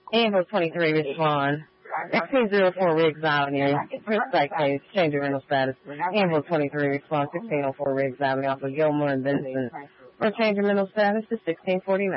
Amber 23 respond. 1604 Riggs Avenue. Site case, change your rental status. Amber 23 respond. 1604 Riggs Avenue off of Gilmore and Vincent. Or change your rental status to 1649.